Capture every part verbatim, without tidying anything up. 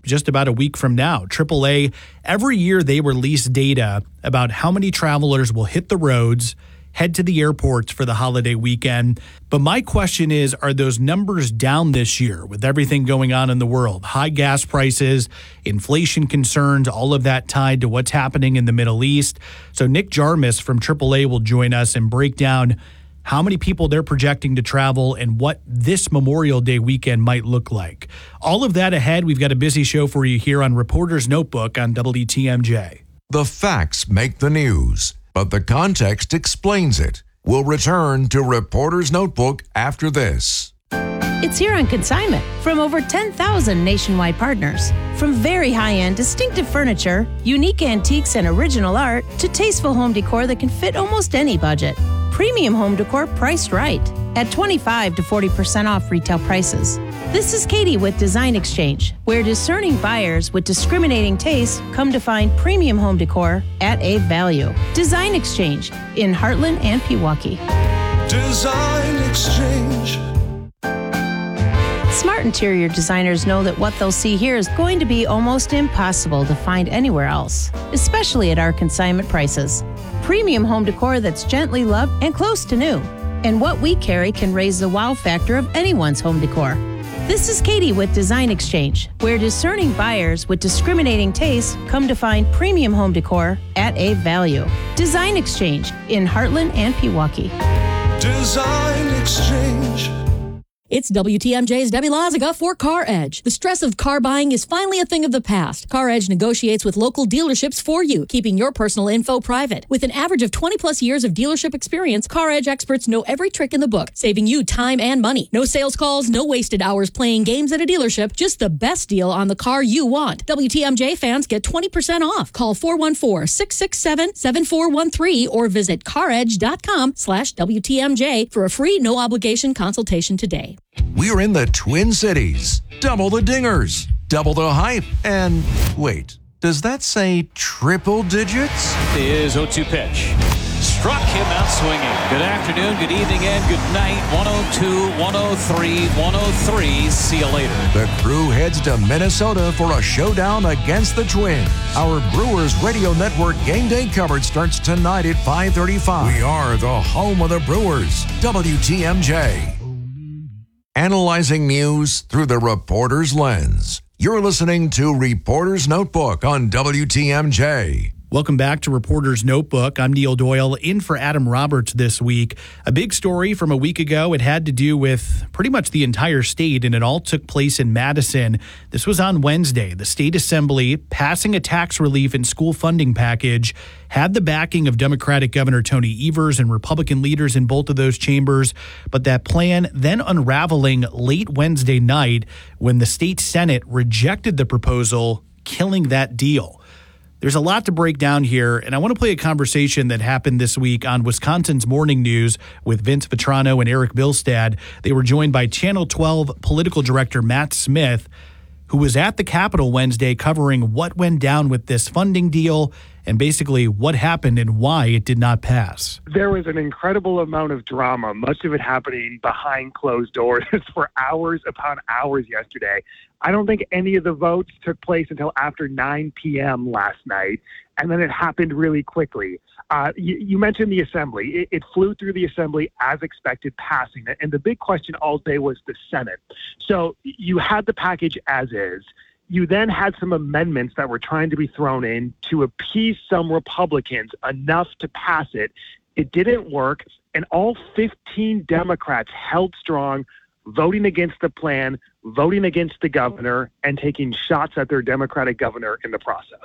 just about a week from now. triple A, every year they release data about how many travelers will hit the roads, head to the airports for the holiday weekend. But my question is, are those numbers down this year with everything going on in the world? High gas prices, inflation concerns, all of that tied to what's happening in the Middle East. So Nick Jarmus from triple A will join us and break down how many people they're projecting to travel and what this Memorial Day weekend might look like. All of that ahead. We've got a busy show for you here on Reporter's Notebook on W T M J. The facts make the news, but the context explains it. We'll return to Reporter's Notebook after this. It's here on consignment from over ten thousand nationwide partners. From very high-end, distinctive furniture, unique antiques and original art, to tasteful home decor that can fit almost any budget. Premium home decor priced right at twenty-five to forty percent off retail prices. This is Katie with Design Exchange, where discerning buyers with discriminating taste come to find premium home decor at a value. Design Exchange in Heartland and Pewaukee. Design Exchange. Smart interior designers know that what they'll see here is going to be almost impossible to find anywhere else, especially at our consignment prices. Premium home decor that's gently loved and close to new. And what we carry can raise the wow factor of anyone's home decor. This is Katie with Design Exchange, where discerning buyers with discriminating taste come to find premium home decor at a value. Design Exchange in Heartland and Pewaukee. Design Exchange. It's W T M J's Debbie Loziga for Car Edge. The stress of car buying is finally a thing of the past. Car Edge negotiates with local dealerships for you, keeping your personal info private. With an average of twenty plus years of dealership experience, Car Edge experts know every trick in the book, saving you time and money. No sales calls, no wasted hours playing games at a dealership, just the best deal on the car you want. W T M J fans get twenty percent off. Call four one four, six six seven, seven four one three or visit caredge.com slash WTMJ for a free no obligation consultation today. We're in the Twin Cities. Double the dingers, double the hype, and wait, does that say triple digits? Is oh two pitch. Struck him out swinging. Good afternoon, good evening, and good night. one oh two, one oh three, one oh three. See you later. The crew heads to Minnesota for a showdown against the Twins. Our Brewers Radio Network game day coverage starts tonight at five thirty-five. We are the home of the Brewers. W T M J. Analyzing news through the reporter's lens. You're listening to Reporter's Notebook on W T M J. Welcome back to Reporter's Notebook. I'm Neil Doyle, in for Adam Roberts this week. A big story from a week ago. It had to do with pretty much the entire state, and it all took place in Madison. This was on Wednesday. The state assembly, passing a tax relief and school funding package, had the backing of Democratic Governor Tony Evers and Republican leaders in both of those chambers. But that plan then unraveling late Wednesday night when the state Senate rejected the proposal, killing that deal. There's a lot to break down here, and I want to play a conversation that happened this week on Wisconsin's Morning News with Vince Vitrano and Eric Bilstad. They were joined by Channel twelve political director Matt Smith, who was at the Capitol Wednesday covering what went down with this funding deal and basically what happened and why it did not pass. There was an incredible amount of drama, much of it happening behind closed doors for hours upon hours yesterday. I don't think any of the votes took place until after nine p.m. last night, and then it happened really quickly. Uh, you, you mentioned the assembly. It, it flew through the assembly as expected, passing it. And the big question all day was the Senate. So you had the package as is. You then had some amendments that were trying to be thrown in to appease some Republicans enough to pass it. It didn't work, and all fifteen Democrats held strong, voting against the plan, voting against the governor, and taking shots at their Democratic governor in the process.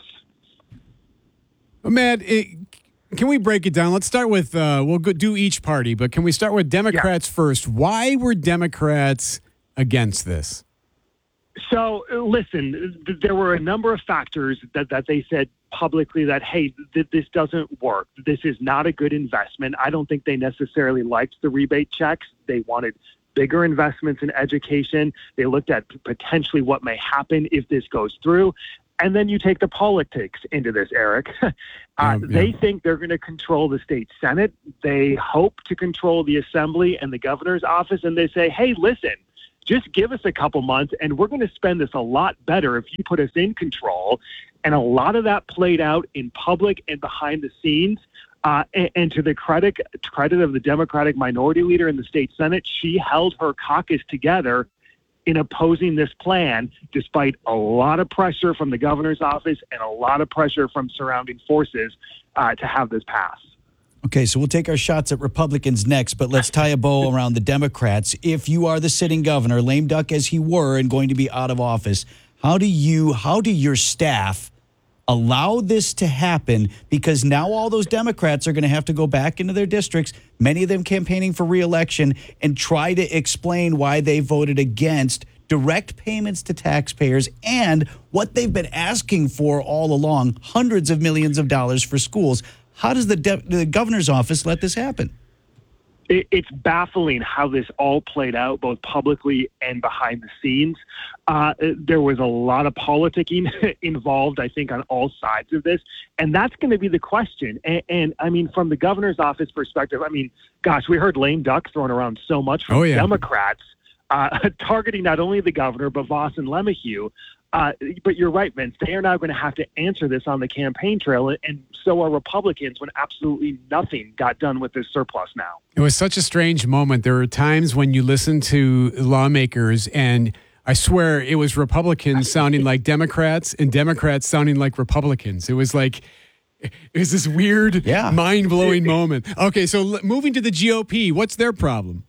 Matt, it, can we break it down? Let's start with, uh, we'll go do each party, but can we start with Democrats yeah. first? Why were Democrats against this? So, listen, th- there were a number of factors that, that they said publicly that, hey, th- this doesn't work. This is not a good investment. I don't think they necessarily liked the rebate checks. They wanted bigger investments in education. They looked at p- potentially what may happen if this goes through. And then you take the politics into this, Eric. uh, um, yeah. They think they're going to control the state Senate. They hope to control the assembly and the governor's office. And they say, hey, listen, just give us a couple months, and we're going to spend this a lot better if you put us in control. And a lot of that played out in public and behind the scenes. Uh, and, and to the credit credit of the Democratic minority leader in the state Senate, she held her caucus together in opposing this plan, despite a lot of pressure from the governor's office and a lot of pressure from surrounding forces uh, to have this pass. Okay, so we'll take our shots at Republicans next, but let's tie a bow around the Democrats. If you are the sitting governor, lame duck as he were, and going to be out of office, how do you, how do your staff allow this to happen? Because now all those Democrats are going to have to go back into their districts, many of them campaigning for re-election, and try to explain why they voted against direct payments to taxpayers and what they've been asking for all along, hundreds of millions of dollars for schools. How does the, de- the governor's office let this happen? It, it's baffling how this all played out, both publicly and behind the scenes. Uh, there was a lot of politicking involved, I think, on all sides of this. And that's going to be the question. And, and, I mean, from the governor's office perspective, I mean, gosh, we heard lame duck thrown around so much from oh, yeah. Democrats, uh, targeting not only the governor, but Voss and LeMahieu. Uh, but you're right, Vince. They are now going to have to answer this on the campaign trail, and so are Republicans when absolutely nothing got done with this surplus now. It was such a strange moment. There are times when you listen to lawmakers, and I swear it was Republicans sounding like Democrats and Democrats sounding like Republicans. It was like, it was this weird, yeah. mind-blowing moment. Okay, so moving to the G O P, what's their problem?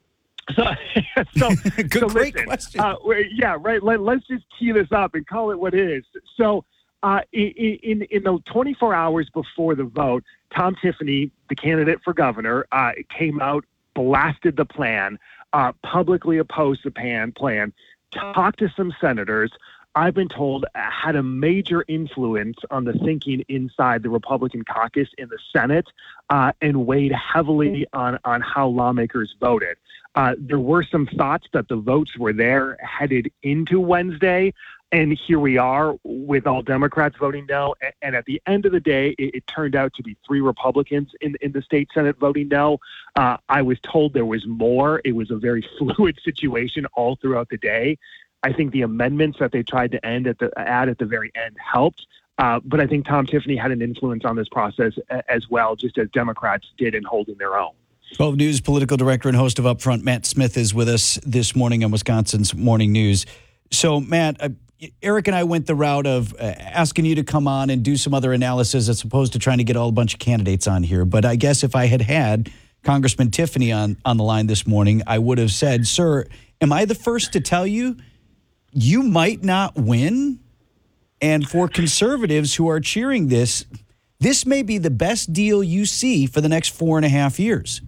So, so, Good, so great listen, question. Uh, yeah, right. Let, let's just tee this up and call it what it is. So, uh, in, in in the twenty-four hours before the vote, Tom Tiffany, the candidate for governor, uh, came out, blasted the plan, uh, publicly opposed the pan plan, talked to some senators. I've been told had a major influence on the thinking inside the Republican caucus in the Senate, uh, and weighed heavily on on how lawmakers voted. Uh, there were some thoughts that the votes were there headed into Wednesday, and here we are with all Democrats voting no. And, and at the end of the day, it, it turned out to be three Republicans in, in the state Senate voting no. Uh, I was told there was more. It was a very fluid situation all throughout the day. I think the amendments that they tried to end at the add at the very end helped. Uh, but I think Tom Tiffany had an influence on this process a, as well, just as Democrats did in holding their own. twelve News political director and host of Upfront, Matt Smith, is with us this morning on Wisconsin's Morning News. So, Matt, uh, Eric and I went the route of uh, asking you to come on and do some other analysis as opposed to trying to get all a bunch of candidates on here. But I guess if I had had Congressman Tiffany on, on the line this morning, I would have said, sir, am I the first to tell you you might not win? And for conservatives who are cheering this, this may be the best deal you see for the next four and a half years.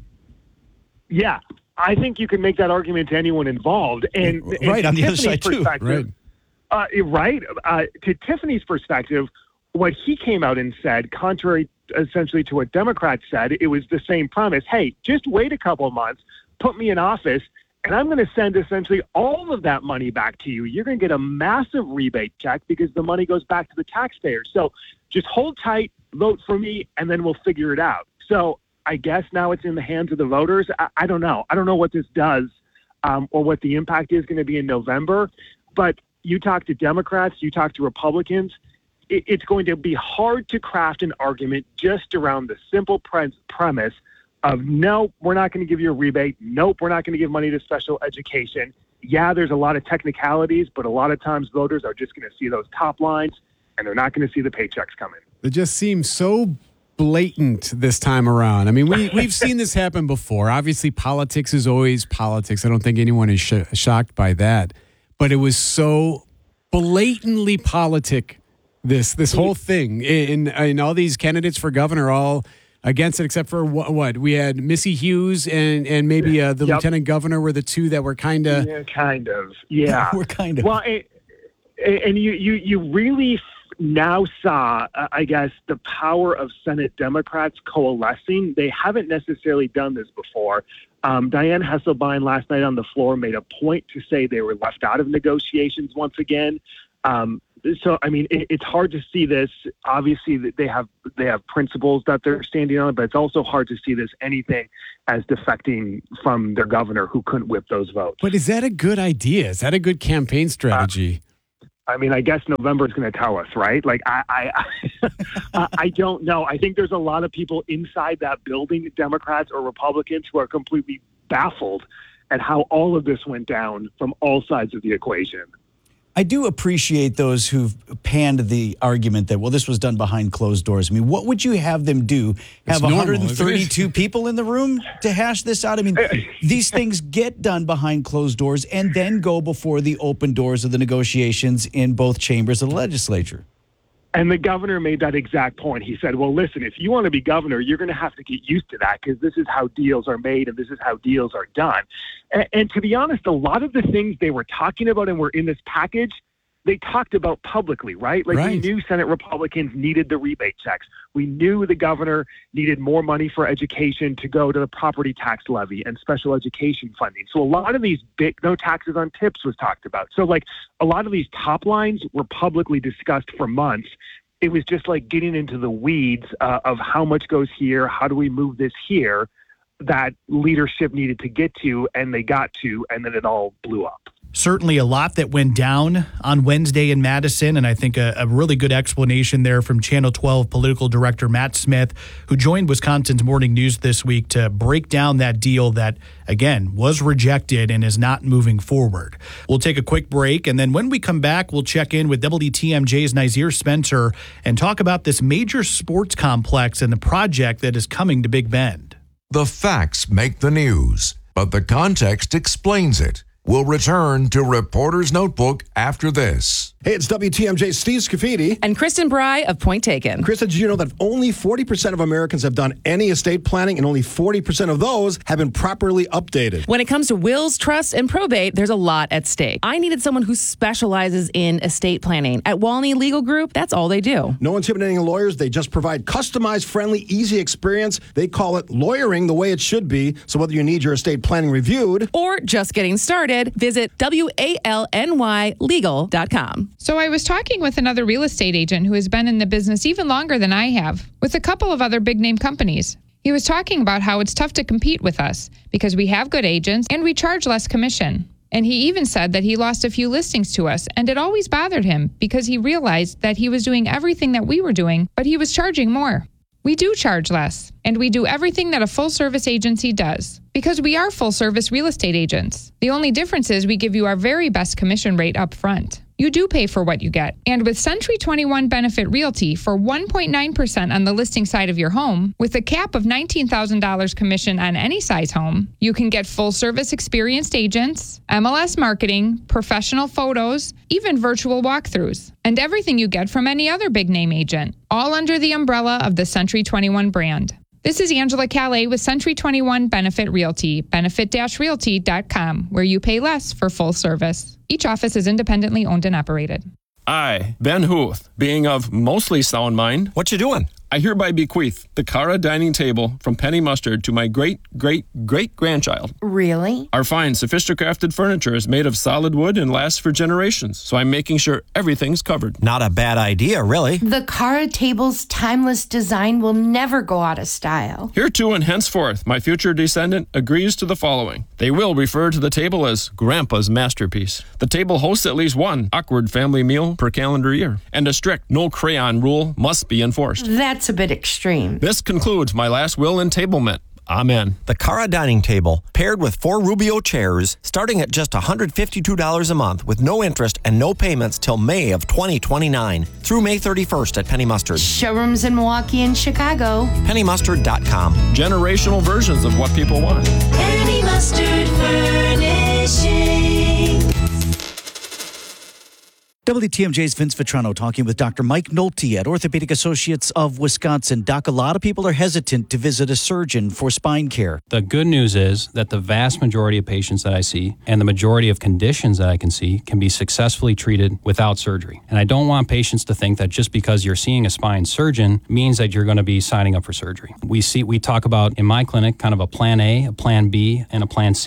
Yeah, I think you can make that argument to anyone involved. And, right, and on the other Tiffany's side, too. Right. Uh, right. Uh, to Tiffany's perspective, what he came out and said, contrary essentially to what Democrats said, it was the same premise. Hey, just wait a couple of months, put me in office, and I'm going to send essentially all of that money back to you. You're going to get a massive rebate check because the money goes back to the taxpayers. So just hold tight, vote for me, and then we'll figure it out. So I guess now it's in the hands of the voters. I, I don't know. I don't know what this does um, or what the impact is going to be in November. But you talk to Democrats, you talk to Republicans, it, it's going to be hard to craft an argument just around the simple pre- premise of, no, we're not going to give you a rebate. Nope, we're not going to give money to special education. Yeah, there's a lot of technicalities, but a lot of times voters are just going to see those top lines, and they're not going to see the paychecks coming. It just seems so blatant this time around. I mean, we, we've seen this happen before. Obviously, politics is always politics. I don't think anyone is sh- shocked by that. But it was so blatantly politic, this this whole thing. In, in all these candidates for governor all against it, except for what, what? We had Missy Hughes and, and maybe uh, the yep. lieutenant governor were the two that were kind of... Yeah, kind of. Yeah. We're kind of... Well, and, and you, you, you really... now saw, uh, I guess, the power of Senate Democrats coalescing. They haven't necessarily done this before. Um, Dianne Hasselbein last night on the floor made a point to say they were left out of negotiations once again. Um, so I mean, it, it's hard to see this. Obviously, they have they have principles that they're standing on, but it's also hard to see this anything as defecting from their governor who couldn't whip those votes. But is that a good idea? Is that a good campaign strategy? Uh, I mean, I guess November is going to tell us, right? Like, I, I, I, I don't know. I think there's a lot of people inside that building, Democrats or Republicans, who are completely baffled at how all of this went down from all sides of the equation. I do appreciate those who've panned the argument that, well, this was done behind closed doors. I mean, what would you have them do? Have normal, one hundred thirty-two people in the room to hash this out? I mean, these things get done behind closed doors and then go before the open doors of the negotiations in both chambers of the legislature. And the governor made that exact point. He said, well, listen, if you want to be governor, you're going to have to get used to that because this is how deals are made and this is how deals are done. And, and to be honest, a lot of the things they were talking about and were in this package, they talked about publicly, right? Like Right. we knew Senate Republicans needed the rebate checks. We knew the governor needed more money for education to go to the property tax levy and special education funding. So a lot of these big, no taxes on tips was talked about. So like a lot of these top lines were publicly discussed for months. It was just like getting into the weeds uh, of how much goes here, how do we move this here, that leadership needed to get to, and they got to, and then it all blew up. Certainly a lot that went down on Wednesday in Madison, and I think a, a really good explanation there from Channel twelve political director Matt Smith, who joined Wisconsin's Morning News this week to break down that deal that, again, was rejected and is not moving forward. We'll take a quick break, and then when we come back, we'll check in with W T M J's Nazir Spencer and talk about this major sports complex and the project that is coming to Big Bend. The facts make the news, but the context explains it. We'll return to Reporter's Notebook after this. Hey, it's W T M J's Steve Scafidi. And Kristen Bry of Point Taken. Kristen, did you know that only forty percent of Americans have done any estate planning and only forty percent of those have been properly updated? When it comes to wills, trusts, and probate, there's a lot at stake. I needed someone who specializes in estate planning. At Walney Legal Group, that's all they do. No intimidating lawyers. They just provide customized, friendly, easy experience. They call it lawyering the way it should be. So whether you need your estate planning reviewed or just getting started, visit W A L N Y legal dot com. So I was talking with another real estate agent who has been in the business even longer than I have, with a couple of other big name companies. He was talking about how it's tough to compete with us because we have good agents and we charge less commission. And he even said that he lost a few listings to us, and it always bothered him because he realized that he was doing everything that we were doing, but he was charging more. We do charge less, and we do everything that a full-service agency does, because we are full-service real estate agents. The only difference is we give you our very best commission rate up front. You do pay for what you get. And with Century twenty-one Benefit Realty for one point nine percent on the listing side of your home, with a cap of nineteen thousand dollars commission on any size home, you can get full-service experienced agents, M L S marketing, professional photos, even virtual walkthroughs, and everything you get from any other big-name agent, all under the umbrella of the Century twenty-one brand. This is Angela Calais with Century twenty-one Benefit Realty, benefit dash realty dot com, where you pay less for full service. Each office is independently owned and operated. I, Ben Huth, being of mostly sound mind. What you doing? I hereby bequeath the Cara dining table from Penny Mustard to my great-great-great-grandchild. Really? Our fine, sophisticated furniture is made of solid wood and lasts for generations, so I'm making sure everything's covered. Not a bad idea, really. The Cara table's timeless design will never go out of style. Hereto and henceforth, my future descendant agrees to the following. They will refer to the table as Grandpa's masterpiece. The table hosts at least one awkward family meal per calendar year, and a strict no crayon rule must be enforced. That's a bit extreme. This concludes my last will entablement. Amen. The Cara dining table, paired with four Rubio chairs, starting at just one hundred fifty-two dollars a month with no interest and no payments till May of twenty twenty-nine through May thirty-first at Penny Mustard. Showrooms in Milwaukee and Chicago. penny mustard dot com. Generational versions of what people want. Penny Mustard Furnishing. W T M J's Vince Vitrano talking with Doctor Mike Nolte at Orthopedic Associates of Wisconsin. Doc, a lot of people are hesitant to visit a surgeon for spine care. The good news is that the vast majority of patients that I see and the majority of conditions that I can see can be successfully treated without surgery. And I don't want patients to think that just because you're seeing a spine surgeon means that you're going to be signing up for surgery. We see, we talk about in my clinic kind of a plan A, a plan B, and a plan C.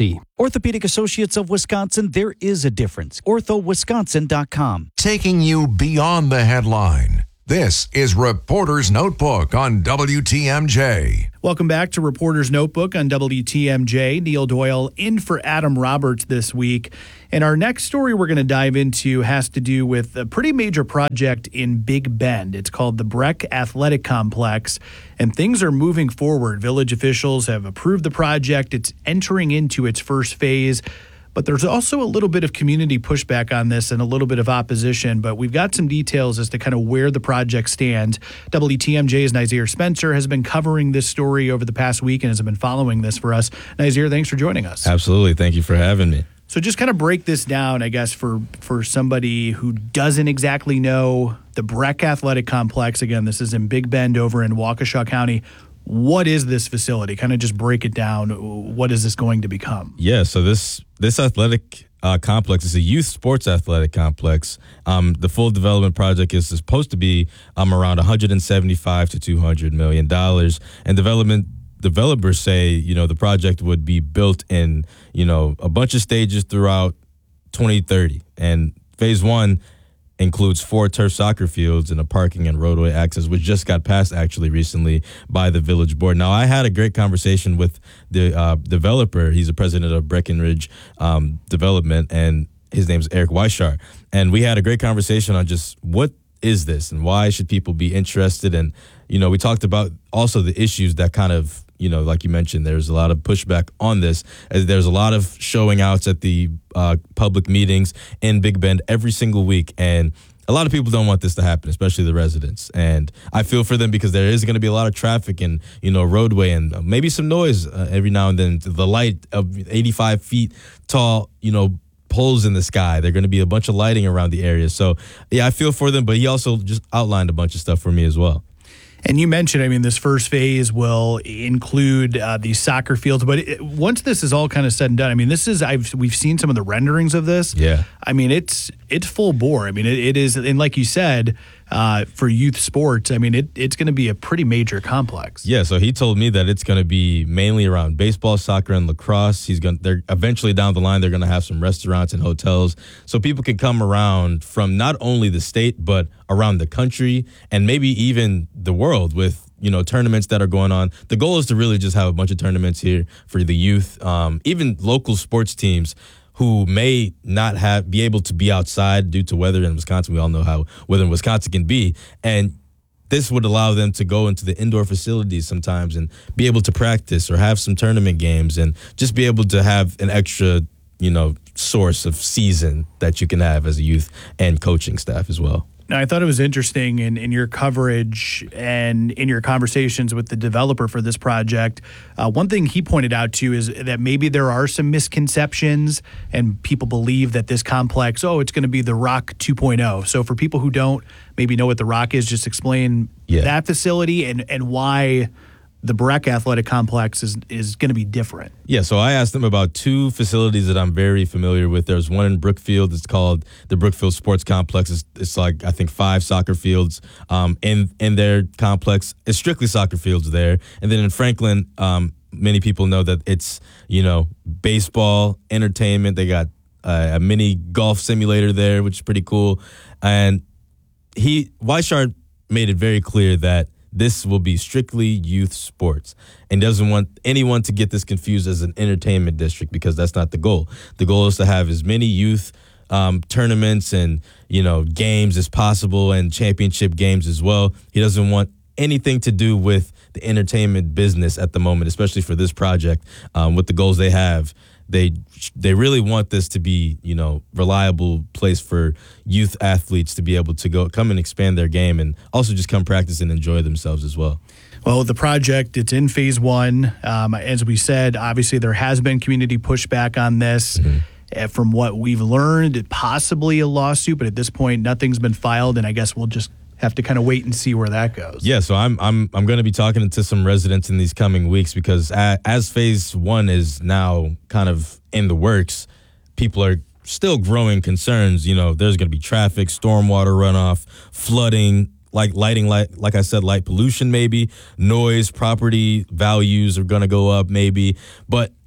Orthopedic Associates of Wisconsin, there is a difference. ortho wisconsin dot com. Taking you beyond the headline. This is Reporter's Notebook on W T M J. Welcome back to Reporter's Notebook on W T M J. Neil Doyle in for Adam Roberts this week. And our next story we're going to dive into has to do with a pretty major project in Big Bend. It's called the Breck Athletic Complex, and things are moving forward. Village officials have approved the project. It's entering into its first phase. But there's also a little bit of community pushback on this and a little bit of opposition. But we've got some details as to kind of where the project stands. W T M J's Nazir Spencer has been covering this story over the past week and has been following this for us. Nazir, thanks for joining us. Absolutely. Thank you for having me. So just kind of break this down, I guess, for, for somebody who doesn't exactly know the Breck Athletic Complex. Again, this is in Big Bend over in Waukesha County. What is this facility? Kind of just break it down. What is this going to become? Yeah, so this this athletic uh, complex is a youth sports athletic complex. Um, the full development project is supposed to be um, around one hundred seventy-five to two hundred million dollars. And development developers say, you know, the project would be built in, you know, a bunch of stages throughout twenty thirty. And phase one includes four turf soccer fields and a parking and roadway access, which just got passed actually recently by the village board. Now, I had a great conversation with the uh, developer. He's the president of Breckenridge um, Development, and his name's Eric Weichart. And we had a great conversation on just what is this and why should people be interested. And, you know, we talked about also the issues that kind of, you know, like you mentioned, there's a lot of pushback on this. As there's a lot of showing outs at the uh, public meetings in Big Bend every single week. And a lot of people don't want this to happen, especially the residents. And I feel for them because there is going to be a lot of traffic and, you know, roadway and maybe some noise uh, every now and then. The light of eighty-five feet tall, you know, poles in the sky. There are going to be a bunch of lighting around the area. So, yeah, I feel for them. But he also just outlined a bunch of stuff for me as well. And you mentioned, I mean, this first phase will include uh, these soccer fields. But it, once this is all kind of said and done, I mean, this is I've we've seen some of the renderings of this. Yeah. I mean, it's it's full bore. I mean, it, it is, and like you said, uh, for youth sports, I mean, it it's going to be a pretty major complex. Yeah. So he told me that it's going to be mainly around baseball, soccer, and lacrosse. He's going. They're eventually down the line. They're going to have some restaurants and hotels, so people can come around from not only the state but around the country and maybe even the world with, you know, tournaments that are going on. The goal is to really just have a bunch of tournaments here for the youth, um, even local sports teams who may not have be able to be outside due to weather in Wisconsin. We all know how weather in Wisconsin can be. And this would allow them to go into the indoor facilities sometimes and be able to practice or have some tournament games and just be able to have an extra, you know, source of season that you can have as a youth and coaching staff as well. Now, I thought it was interesting in, in your coverage and in your conversations with the developer for this project. Uh, one thing he pointed out to is that maybe there are some misconceptions and people believe that this complex, oh, it's going to be the Rock two point oh. So for people who don't maybe know what the Rock is, just explain yeah. that facility and, and why the Breck Athletic Complex is is going to be different. Yeah, so I asked them about two facilities that I'm very familiar with. There's one in Brookfield. It's called the Brookfield Sports Complex. It's, it's like, I think, five soccer fields um, in, in their complex. It's strictly soccer fields there. And then in Franklin, um, many people know that it's, you know, baseball, entertainment. They got uh, a mini golf simulator there, which is pretty cool. And he, Weichart made it very clear that this will be strictly youth sports and doesn't want anyone to get this confused as an entertainment district because that's not the goal. The goal is to have as many youth um, tournaments and, you know, games as possible and championship games as well. He doesn't want anything to do with the entertainment business at the moment, especially for this project, um, with the goals they have. They they really want this to be, you know, reliable place for youth athletes to be able to go come and expand their game and also just come practice and enjoy themselves as well. Well, the project, it's in phase one. Um, as we said, obviously there has been community pushback on this. Mm-hmm. From what we've learned, possibly a lawsuit, but at this point, nothing's been filed, and I guess we'll just have to kind of wait and see where that goes. Yeah, so I'm I'm I'm going to be talking to some residents in these coming weeks because as, as phase one is now kind of in the works, people are still growing concerns. You know, there's going to be traffic, stormwater runoff, flooding, like lighting, light, like I said, light pollution maybe, noise, property values are going to go up maybe. But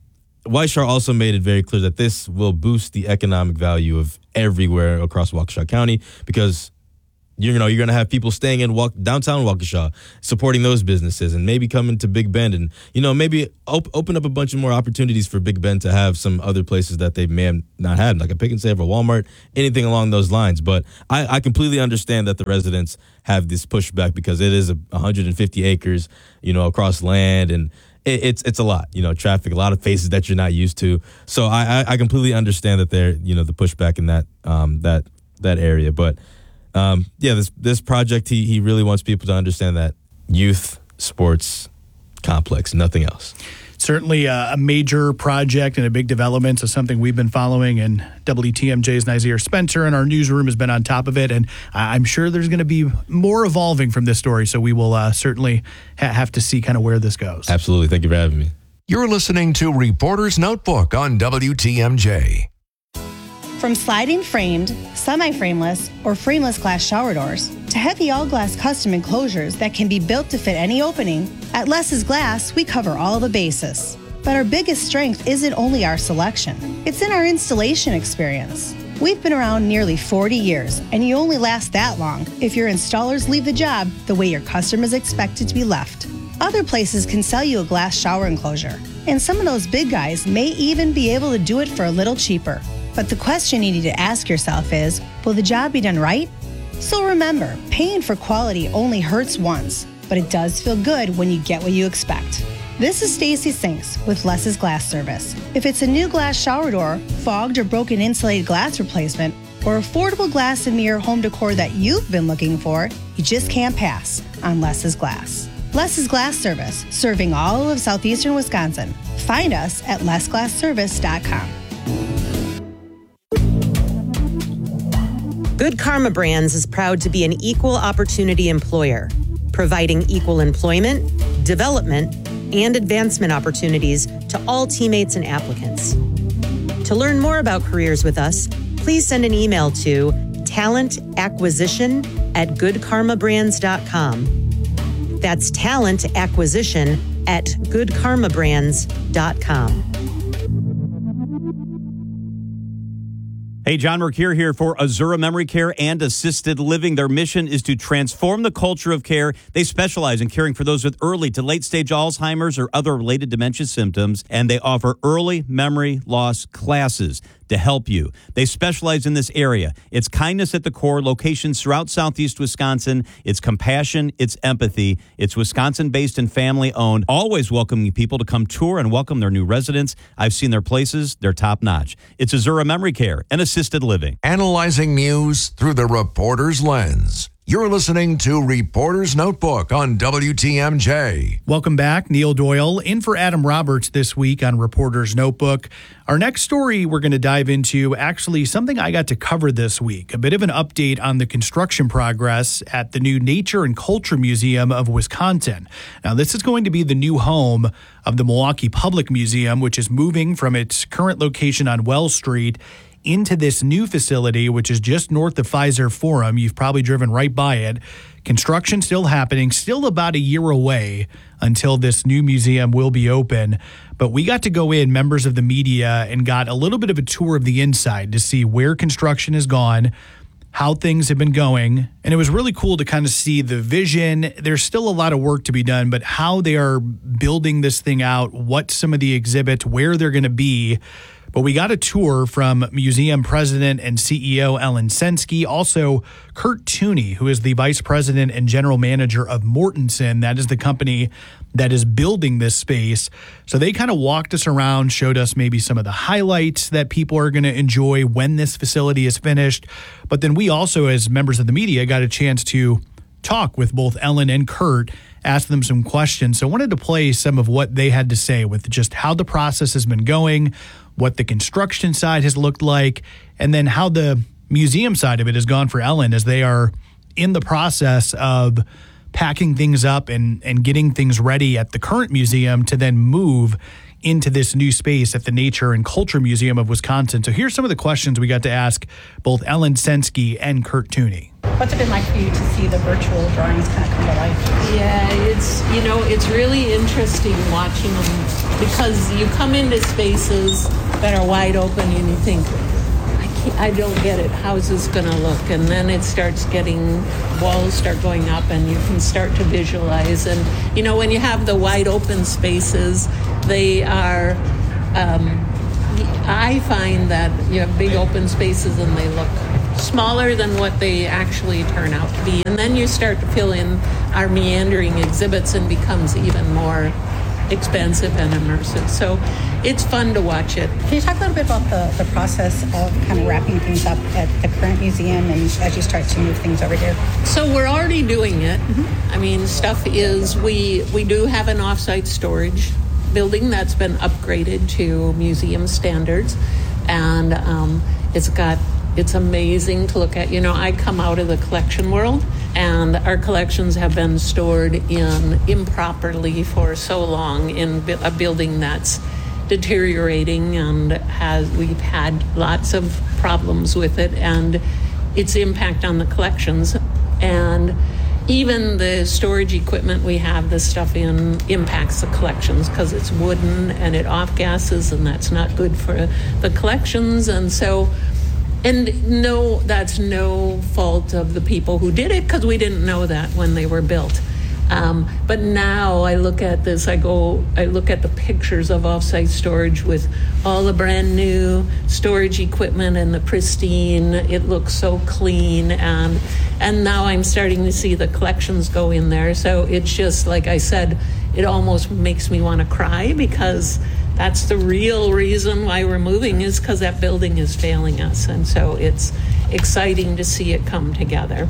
Weishar also made it very clear that this will boost the economic value of everywhere across Waukesha County because you know, you're going to have people staying in walk, downtown Waukesha, supporting those businesses and maybe coming to Big Bend and, you know, maybe op- open up a bunch of more opportunities for Big Bend to have some other places that they may have not had, like a Pick and Save or Walmart, anything along those lines. But I, I completely understand that the residents have this pushback because it is a one hundred fifty acres, you know, across land and it, it's it's a lot, you know, traffic, a lot of faces that you're not used to. So I, I, I completely understand that they're, you know, the pushback in that um, that that area. But Um, yeah, this this project, he he really wants people to understand that youth sports complex, nothing else. Certainly a, a major project and a big development, so something we've been following, and W T M J's Nazir Spencer in our newsroom has been on top of it, and I'm sure there's going to be more evolving from this story, so we will uh, certainly ha- have to see kind of where this goes. Absolutely. Thank you for having me. You're listening to Reporter's Notebook on W T M J. From sliding framed, semi-frameless, or frameless glass shower doors to heavy all-glass custom enclosures that can be built to fit any opening, at Less's Glass, we cover all the bases. But our biggest strength isn't only our selection. It's in our installation experience. We've been around nearly forty years, and you only last that long if your installers leave the job the way your customers expect it to be left. Other places can sell you a glass shower enclosure, and some of those big guys may even be able to do it for a little cheaper. But the question you need to ask yourself is, will the job be done right? So remember, paying for quality only hurts once, but it does feel good when you get what you expect. This is Stacy Sinks with Less's Glass Service. If it's a new glass shower door, fogged or broken insulated glass replacement, or affordable glass and mirror home decor that you've been looking for, you just can't pass on Less's Glass. Less's Glass Service, serving all of southeastern Wisconsin. Find us at less glass service dot com. Good Karma Brands is proud to be an equal opportunity employer, providing equal employment, development, and advancement opportunities to all teammates and applicants. To learn more about careers with us, please send an email to talent acquisition at good karma brands dot com. That's talent acquisition at good karma brands dot com. Hey, John Mercure here for Azura Memory Care and Assisted Living. Their mission is to transform the culture of care. They specialize in caring for those with early to late stage Alzheimer's or other related dementia symptoms, and they offer early memory loss classes to help you. They specialize in this area. It's kindness at the core, locations throughout southeast Wisconsin. It's compassion, it's empathy. It's Wisconsin-based and family-owned, always welcoming people to come tour and welcome their new residents. I've seen their places. They're top-notch. It's Azura Memory Care and Assisted Living. Analyzing news through the reporter's lens. You're listening to Reporter's Notebook on W T M J. Welcome back. Neil Doyle in for Adam Roberts this week on Reporter's Notebook. Our next story we're going to dive into, actually something I got to cover this week, a bit of an update on the construction progress at the new Nature and Culture Museum of Wisconsin. Now, this is going to be the new home of the Milwaukee Public Museum, which is moving from its current location on Wells Street into this new facility, which is just north of Pfizer Forum. You've probably driven right by it. Construction still happening, still about a year away until this new museum will be open. But we got to go in, members of the media, and got a little bit of a tour of the inside to see where construction has gone, how things have been going. And it was really cool to kind of see the vision. There's still a lot of work to be done, but how they are building this thing out, what some of the exhibits, where they're going to be. But we got a tour from museum president and C E O Ellen Sensky, also Kurt Tooney, who is the vice president and general manager of Mortenson. That is the company that is building this space. So they kind of walked us around, showed us maybe some of the highlights that people are going to enjoy when this facility is finished. But then we also, as members of the media, got a chance to talk with both Ellen and Kurt, ask them some questions. So I wanted to play some of what they had to say with just how the process has been going, what the construction side has looked like, and then how the museum side of it has gone for Ellen as they are in the process of packing things up and, and getting things ready at the current museum to then move into this new space at the Nature and Culture Museum of Wisconsin. So here's some of the questions we got to ask both Ellen Sensky and Kurt Tooney. What's it been like for you to see the virtual drawings kind of come to life? Yeah, it's, you know, it's really interesting watching them because you come into spaces that are wide open and you think, I can't, I don't get it. How's this going to look? And then it starts getting, walls start going up and you can start to visualize. And, you know, when you have the wide open spaces, they are, um, I find that you have big open spaces and they look smaller than what they actually turn out to be. And then you start to fill in our meandering exhibits and becomes even more expensive and immersive. So it's fun to watch it. Can you talk a little bit about the, the process of kind of wrapping things up at the current museum and as you start to move things over here? So we're already doing it. Mm-hmm. I mean, stuff is, we, we do have an off-site storage building that's been upgraded to museum standards. And um, it's got It's amazing to look at. You know, I come out of the collection world, and our collections have been stored in improperly for so long in a building that's deteriorating, and has we've had lots of problems with it and its impact on the collections. And even the storage equipment we have this stuff in impacts the collections because it's wooden and it off-gasses, and that's not good for the collections. And so And no, that's no fault of the people who did it because we didn't know that when they were built. Um, but now I look at this, I go, I look at the pictures of off-site storage with all the brand new storage equipment and the pristine, it looks so clean. And, and now I'm starting to see the collections go in there. So it's just, like I said, it almost makes me want to cry because that's the real reason why we're moving is because that building is failing us. And so it's exciting to see it come together.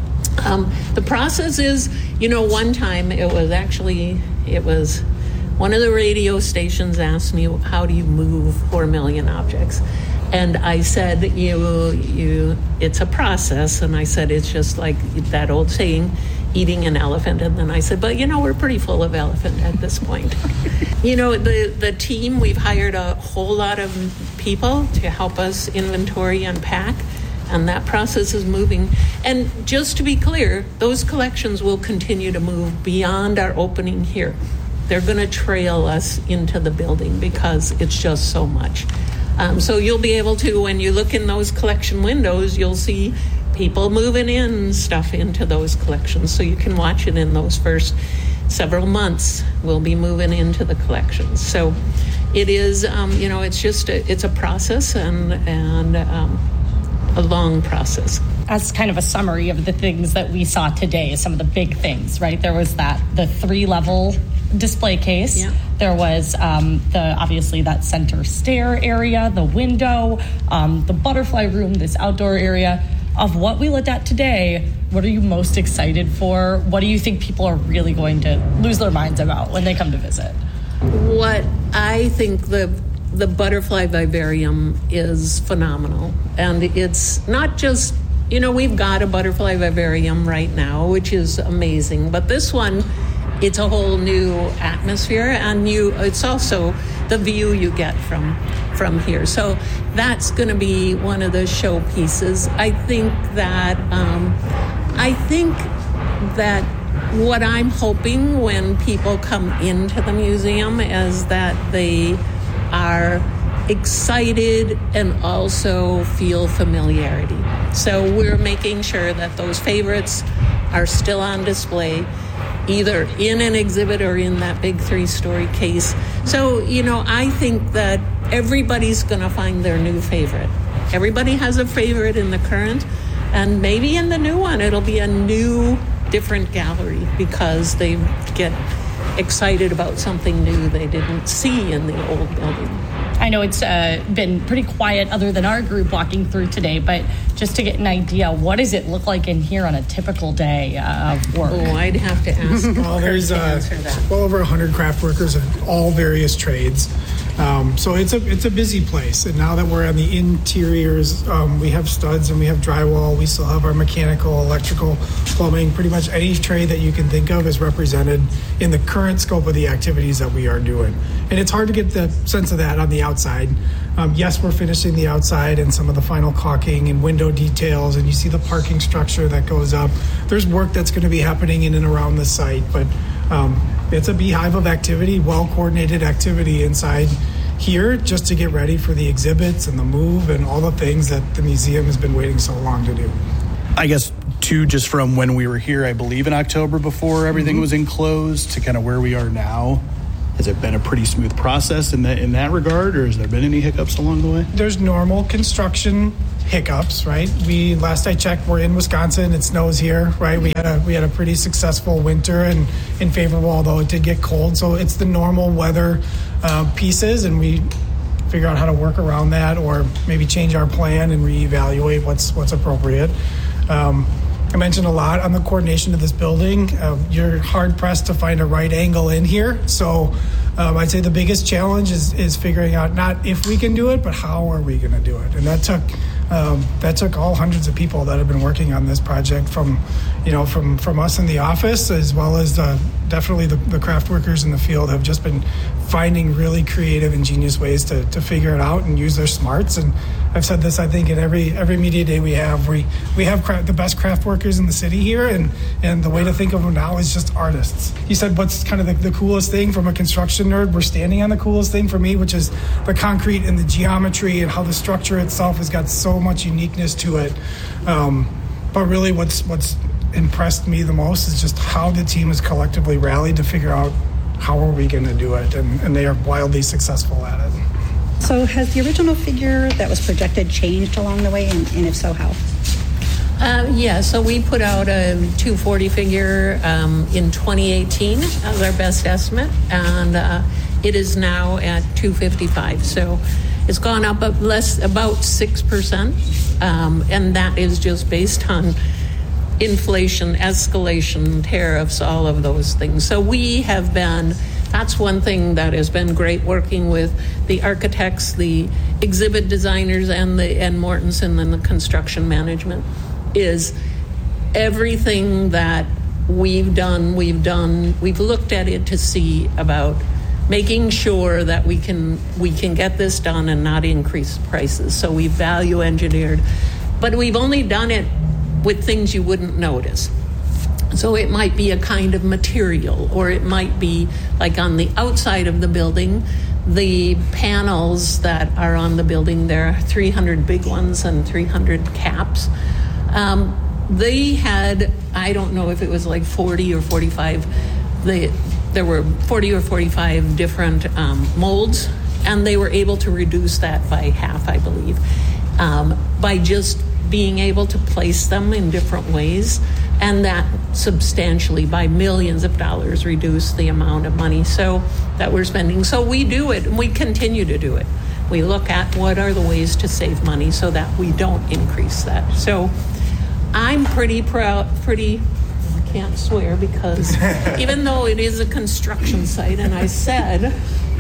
Um, the process is, you know, one time it was actually, it was one of the radio stations asked me, how do you move four million objects? And I said, you, you, it's a process. And I said, it's just like that old saying, eating an elephant. And then I said, but you know, we're pretty full of elephant at this point. You know, the, the team, we've hired a whole lot of people to help us inventory and pack, and that process is moving. And just to be clear, those collections will continue to move beyond our opening here. They're going to trail us into the building because it's just so much. Um, so you'll be able to, when you look in those collection windows, you'll see people moving in stuff into those collections. So you can watch it in those first several months. We'll be moving into the collections. So it is, um, you know, it's just, a, it's a process and, and um, a long process. As kind of a summary of the things that we saw today, some of the big things, right? There was that, the three level display case. Yeah. There was um, the obviously that center stair area, the window, um, the butterfly room, this outdoor area. Of what we looked at today, what are you most excited for? What do you think people are really going to lose their minds about when they come to visit? What I think the the butterfly vivarium is phenomenal. And it's not just, you know, we've got a butterfly vivarium right now, which is amazing. But this one, it's a whole new atmosphere, and you it's also the view you get from from here. So that's going to be one of the showpieces. I think that um, I think that what I'm hoping when people come into the museum is that they are excited and also feel familiarity. So we're making sure that those favorites are still on display, either in an exhibit or in that big three-story case. So, you know, I think that everybody's going to find their new favorite. Everybody has a favorite in the current, and maybe in the new one, it'll be a new, different gallery because they get excited about something new they didn't see in the old building. I know it's uh, been pretty quiet other than our group walking through today, but just to get an idea, what does it look like in here on a typical day uh, of work? Oh, I'd have to ask. Well, there's uh, that. well over one hundred craft workers of all various trades. Um, so it's a it's a busy place. And now that we're on the interiors, um, we have studs and we have drywall. We still have our mechanical, electrical, plumbing. Pretty much any trade that you can think of is represented in the current scope of the activities that we are doing. And it's hard to get the sense of that on the outside. Um, yes, we're finishing the outside and some of the final caulking and window details, and you see the parking structure that goes up. There's work that's going to be happening in and around the site, but um, it's a beehive of activity, well-coordinated activity inside here just to get ready for the exhibits and the move and all the things that the museum has been waiting so long to do. I guess, too, just from when we were here, I believe in October before everything mm-hmm. was enclosed to kind of where we are now, has it been a pretty smooth process in that in that regard, or has there been any hiccups along the way? There's normal construction hiccups, right? We last I checked, we're in Wisconsin. It snows here, right? We had a we had a pretty successful winter and, and favorable, although it did get cold. So it's the normal weather uh, pieces, and we figure out how to work around that, or maybe change our plan and reevaluate what's what's appropriate. Um, I mentioned a lot on the coordination of this building. Uh, you're hard pressed to find a right angle in here. So um, I'd say the biggest challenge is, is figuring out not if we can do it, but how are we going to do it? And that took um, that took all hundreds of people that have been working on this project, from you know from from us in the office, as well as uh, definitely the, the craft workers in the field have just been finding really creative, ingenious ways to, to figure it out and use their smarts. And I've said this, I think, in every every media day we have, we we have cra- the best craft workers in the city here, and, and the way to think of them now is just artists. You said what's kind of the, the coolest thing from a construction nerd? We're standing on the coolest thing for me, which is the concrete and the geometry and how the structure itself has got so much uniqueness to it. Um, but really what's what's impressed me the most is just how the team has collectively rallied to figure out how are we going to do it, and, and they are wildly successful at it. So has the original figure that was projected changed along the way, and, and if so, how? Uh, yeah, so we put out a two forty figure um, in twenty eighteen as our best estimate, and uh, it is now at two fifty-five. So it's gone up a less, about six percent, um, and that is just based on inflation, escalation, tariffs, all of those things. So we have been, that's one thing that has been great, working with the architects, the exhibit designers, and the and Mortensen and the construction management, is everything that we've done, we've done, we've looked at it to see about making sure that we can we can get this done and not increase prices. So we value engineered, but we've only done it with things you wouldn't notice. So it might be a kind of material, or it might be like on the outside of the building, the panels that are on the building, there are three hundred big ones and three hundred caps. Um, they had, I don't know if it was like forty or forty-five, they, there were forty or forty-five different um, molds, and they were able to reduce that by half, I believe, um, by just being able to place them in different ways, and that substantially, by millions of dollars, reduced the amount of money so that we're spending. So we do it, and we continue to do it. We look at what are the ways to save money so that we don't increase that. So I'm pretty proud, pretty, I can't swear because even though it is a construction site, and I said,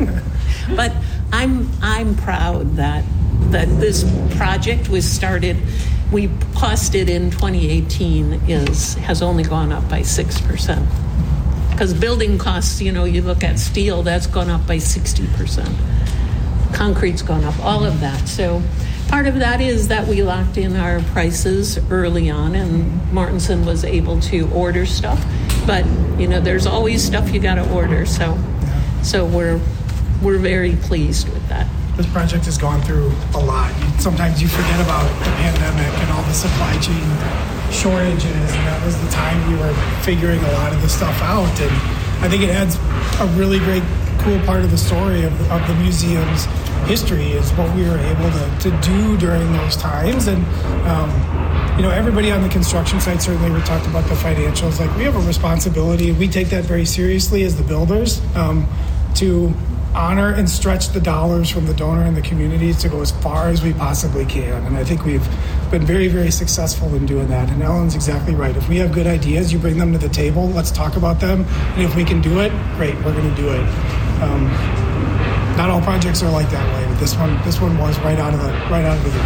but I'm I'm proud that that this project was started. We costed in twenty eighteen is has only gone up by six percent. Because building costs, you know, you look at steel, that's gone up by sixty percent. Concrete's gone up, all of that. So part of that is that we locked in our prices early on, and Mortensen was able to order stuff. But, you know, there's always stuff you got to order. So so we're we're very pleased with that. This project has gone through a lot. Sometimes you forget about the pandemic and all the supply chain shortages, and that was the time we were figuring a lot of the stuff out. And I think it adds a really great, cool part of the story of, of the museum's history is what we were able to, to do during those times. And, um, you know, everybody on the construction site, certainly we talked about the financials, like we have a responsibility. We take that very seriously as the builders um, to honor and stretch the dollars from the donor and the communities to go as far as we possibly can. And I think we've been very, very successful in doing that. And Ellen's exactly right. If we have good ideas, you bring them to the table, let's talk about them. And if we can do it, great, we're going to do it. Um, not all projects are like that way, but this one, this one was right out of the right out of the gate.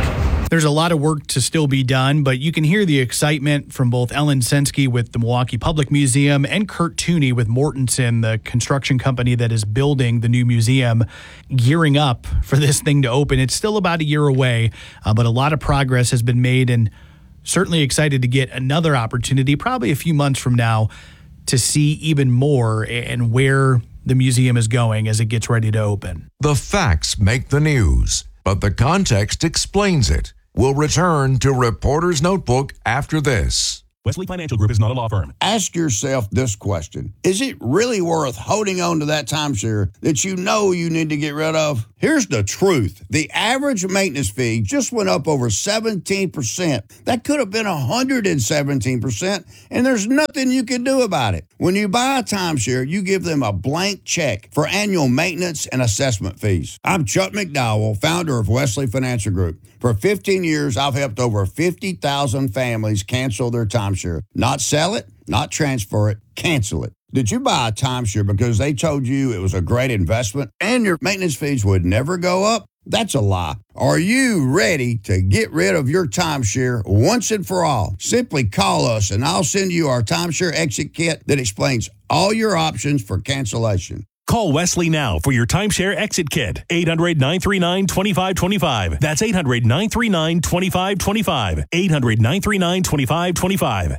There's a lot of work to still be done, but you can hear the excitement from both Ellen Sensky with the Milwaukee Public Museum and Kurt Tooney with Mortenson, the construction company that is building the new museum, gearing up for this thing to open. It's still about a year away, uh, but a lot of progress has been made, and certainly excited to get another opportunity, probably a few months from now, to see even more and where the museum is going as it gets ready to open. The facts make the news, but the context explains it. We'll return to Reporter's Notebook after this. Wesley Financial Group is not a law firm. Ask yourself this question. Is it really worth holding on to that timeshare that you know you need to get rid of? Here's the truth. The average maintenance fee just went up over seventeen percent. That could have been one hundred seventeen percent, and there's nothing you can do about it. When you buy a timeshare, you give them a blank check for annual maintenance and assessment fees. I'm Chuck McDowell, founder of Wesley Financial Group. For fifteen years, I've helped over fifty thousand families cancel their timeshare. Not sell it, not transfer it, cancel it. Did you buy a timeshare because they told you it was a great investment and your maintenance fees would never go up? That's a lie. Are you ready to get rid of your timeshare once and for all? Simply call us and I'll send you our timeshare exit kit that explains all your options for cancellation. Call Wesley now for your timeshare exit kit. eight hundred, nine three nine, two five two five. That's eight hundred, nine three nine, two five two five. eight hundred, nine three nine, two five two five.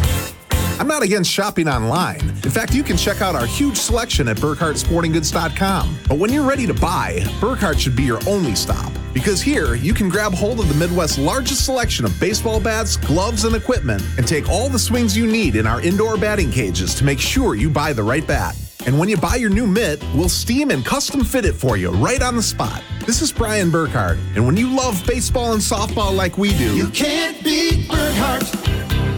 I'm not against shopping online. In fact, you can check out our huge selection at Burkhart Sporting Goods dot com. But when you're ready to buy, Burkhart should be your only stop. Because here, you can grab hold of the Midwest's largest selection of baseball bats, gloves, and equipment, and take all the swings you need in our indoor batting cages to make sure you buy the right bat. And when you buy your new mitt, we'll steam and custom fit it for you right on the spot. This is Brian Burkhart, and when you love baseball and softball like we do, You can't beat Burkhart.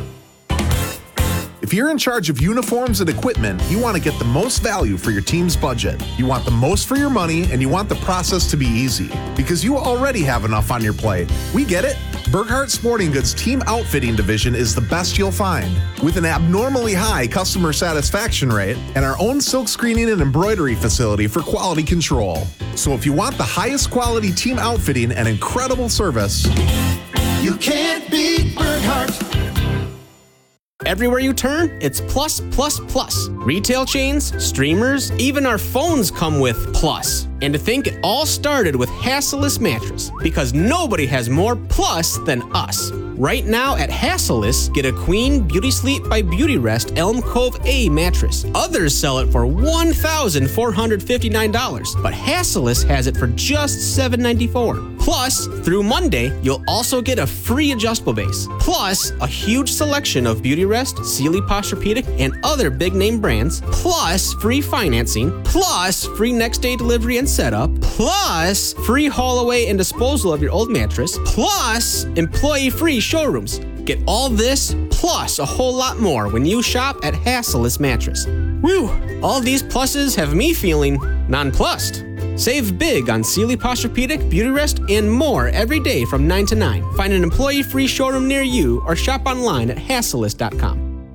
if you're in charge of uniforms and equipment, you want to get the most value for your team's budget. You want the most for your money, and you want the process to be easy. Because you already have enough on your plate. We get it. Burkhart Sporting Goods Team Outfitting Division is the best you'll find. With an abnormally high customer satisfaction rate and our own silk screening and embroidery facility for quality control. So if you want the highest quality team outfitting and incredible service, You can't beat Burkhart. Everywhere you turn, it's plus, plus, plus. Retail chains, streamers, even our phones come with plus. And to think it all started with Hassellus Mattress, because nobody has more plus than us. Right now at Hassellus, get a Queen Beauty Sleep by Beauty Rest Elm Cove A mattress. Others sell it for one thousand four hundred fifty-nine dollars, but Hassellus has it for just seven hundred ninety-four dollars. Plus, through Monday, you'll also get a free adjustable base. Plus, a huge selection of Beauty Rest, Sealy Posturepedic, and other big name brands. Plus, free financing. Plus, free next day delivery and setup. Plus, free haul away and disposal of your old mattress. Plus, employee free showrooms. Get all this plus a whole lot more when you shop at Hassellus Mattress. Whew, all these pluses have me feeling nonplussed. Save big on Sealy Posturepedic, Beauty Rest, and more every day from nine to nine. Find an employee-free showroom near you or shop online at Hassellus dot com.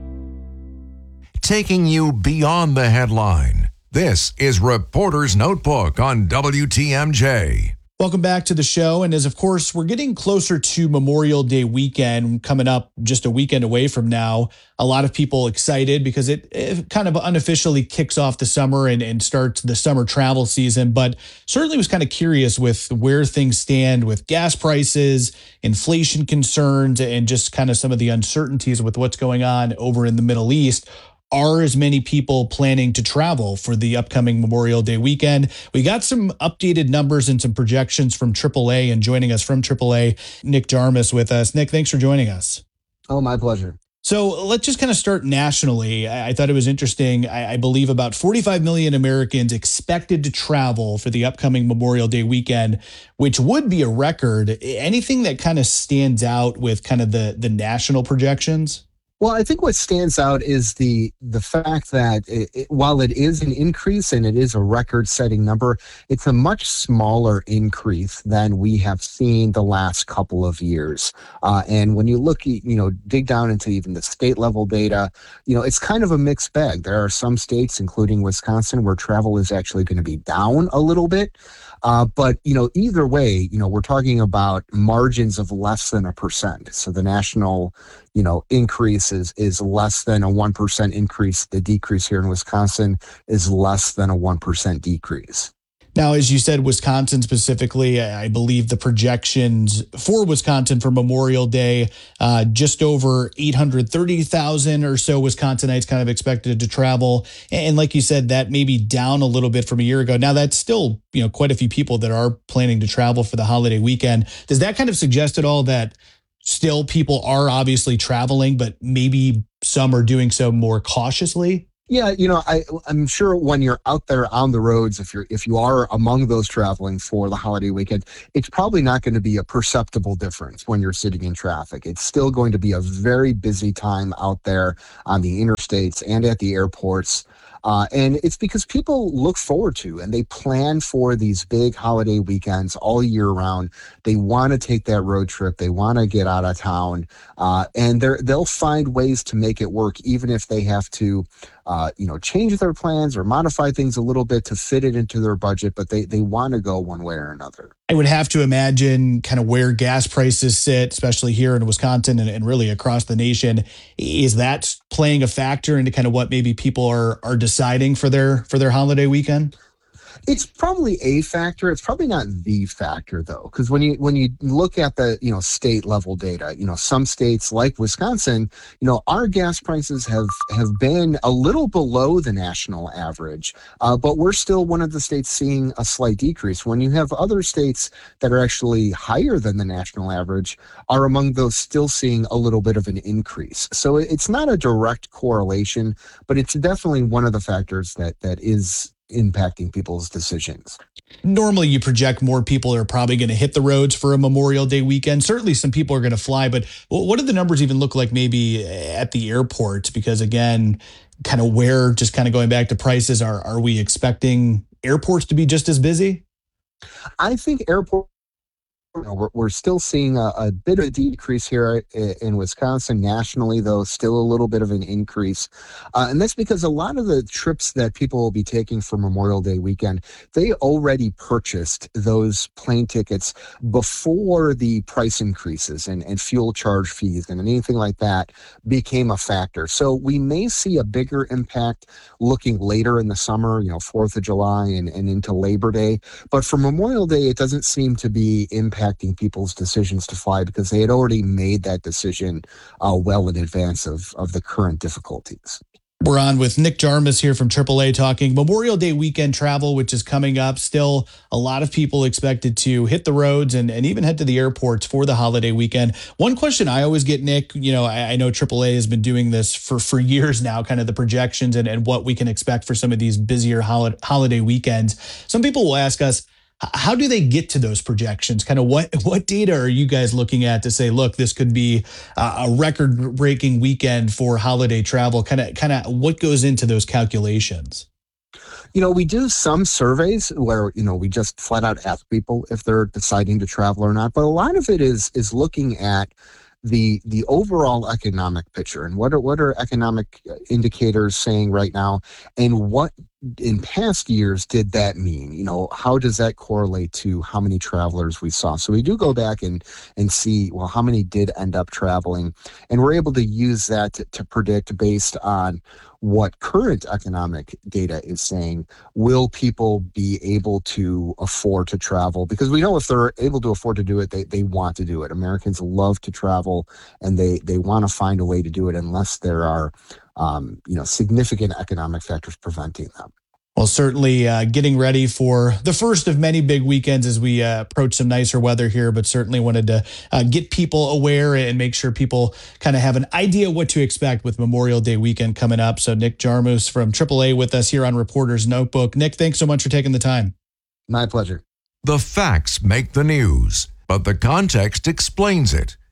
Taking you beyond the headline. This is Reporter's Notebook on W T M J. Welcome back to the show. And as of course, we're getting closer to Memorial Day weekend coming up just a weekend away from now. A lot of people excited because it, it kind of unofficially kicks off the summer and, and starts the summer travel season, but certainly was kind of curious with where things stand with gas prices, inflation concerns, and just kind of some of the uncertainties with what's going on over in the Middle East. Are as many people planning to travel for the upcoming Memorial Day weekend? We got some updated numbers and some projections from triple A, and joining us from triple A, Nick Jarmus with us. Nick, thanks for joining us. Oh, my pleasure. So let's just kind of start nationally. I, I thought it was interesting. I, I believe about forty-five million Americans expected to travel for the upcoming Memorial Day weekend, which would be a record. Anything that kind of stands out with kind of the, the national projections? Well, I think what stands out is the the fact that it, it, while it is an increase and it is a record-setting number, it's a much smaller increase than we have seen the last couple of years. Uh, and when you look, you know, dig down into even the state-level data, you know, it's kind of a mixed bag. There are some states, including Wisconsin, where travel is actually going to be down a little bit. Uh, but, you know, either way, you know, we're talking about margins of less than a percent. So the national, you know, increase is, is less than a one percent increase. The decrease here in Wisconsin is less than a one percent decrease. Now, as you said, Wisconsin specifically, I believe the projections for Wisconsin for Memorial Day, uh, just over eight hundred thirty thousand or so Wisconsinites kind of expected to travel. And like you said, that may be down a little bit from a year ago. Now, that's still, you know, quite a few people that are planning to travel for the holiday weekend. Does that kind of suggest at all that still people are obviously traveling, but maybe some are doing so more cautiously? Yeah, you know, I, I'm sure when you're out there on the roads, if you're if you are among those traveling for the holiday weekend, it's probably not going to be a perceptible difference when you're sitting in traffic. It's still going to be a very busy time out there on the interstates and at the airports. Uh, and it's because people look forward to and they plan for these big holiday weekends all year round. They want to take that road trip. They want to get out of town. Uh, and they're, they'll find ways to make it work, even if they have to Uh, you know, change their plans or modify things a little bit to fit it into their budget, but they, they want to go one way or another. I would have to imagine kind of where gas prices sit, especially here in Wisconsin and, and really across the nation. Is that playing a factor into kind of what maybe people are are deciding for their for their holiday weekend? It's probably a factor. It's probably not the factor, though, because when you when you look at the you know state level data, you know some states like Wisconsin, you know our gas prices have have been a little below the national average, uh, but we're still one of the states seeing a slight decrease. When you have other states that are actually higher than the national average, are among those still seeing a little bit of an increase. So it's not a direct correlation, but it's definitely one of the factors that that is impacting people's decisions. Normally you project more people are probably going to hit the roads for a Memorial Day weekend. Certainly some people are going to fly, but what do the numbers even look like maybe at the airport? Because again, kind of where, just kind of going back to prices, are, are we expecting airports to be just as busy? I think airport You know, we're, we're still seeing a, a bit of a decrease here in Wisconsin. Nationally, though, still a little bit of an increase. Uh, and that's because a lot of the trips that people will be taking for Memorial Day weekend, they already purchased those plane tickets before the price increases and, and fuel charge fees and anything like that became a factor. So we may see a bigger impact looking later in the summer, you know, fourth of July and, and into Labor Day. But for Memorial Day, it doesn't seem to be impacting people's decisions to fly because they had already made that decision uh, well in advance of, of the current difficulties. We're on with Nick Jarmus here from triple A talking Memorial Day weekend travel, which is coming up. Still a lot of people expected to hit the roads and, and even head to the airports for the holiday weekend. One question I always get, Nick, you know, I, I know triple A has been doing this for, for years now, kind of the projections and, and what we can expect for some of these busier holiday, holiday weekends. Some people will ask us, how do they get to those projections? Kind of what what data are you guys looking at to say, look, this could be a record-breaking weekend for holiday travel? Kind of, kind of what goes into those calculations? You know, we do some surveys where, you know, we just flat out ask people if they're deciding to travel or not. But a lot of it is is looking at the the overall economic picture and what are what are economic indicators saying right now, and what in past years did that mean? You know, how does that correlate to how many travelers we saw? So we do go back and and see, well, how many did end up traveling, and we're able to use that to, to predict based on what current economic data is saying. Will people be able to afford to travel? Because we know if they're able to afford to do it, they, they want to do it. Americans love to travel, and they, they want to find a way to do it unless there are um, you know, significant economic factors preventing them. Well, certainly uh, getting ready for the first of many big weekends as we uh, approach some nicer weather here, but certainly wanted to uh, get people aware and make sure people kind of have an idea what to expect with Memorial Day weekend coming up. So Nick Jarmus from triple A with us here on Reporter's Notebook. Nick, thanks so much for taking the time. My pleasure. The facts make the news, but the context explains it.